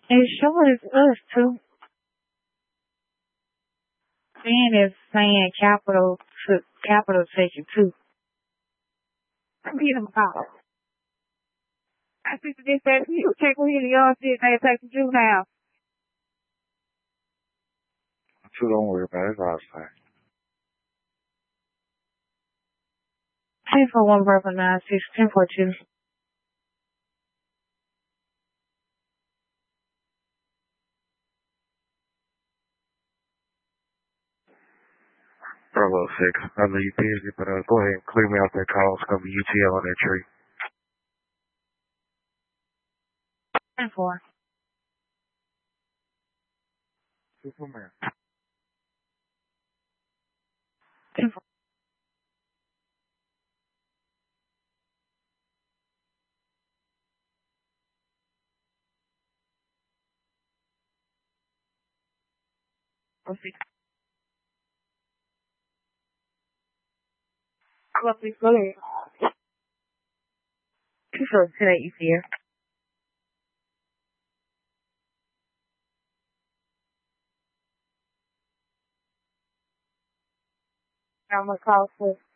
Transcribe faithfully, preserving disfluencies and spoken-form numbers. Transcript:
It sure is us too. Then it's saying capital to capital section too. Get them out. I think this that you take with the y'all shit they take to juvenile. So don't worry about it. It's outside. Ten for one brother nine six ten for two. Bravo six. I know you're busy, but uh, go ahead and clear me off that call. It's gonna be U T L on that tree. Ten four. Two for man. Ten four. Oh, six. I love this. Go ahead. Two for ten eight. You see her. I'm gonna call for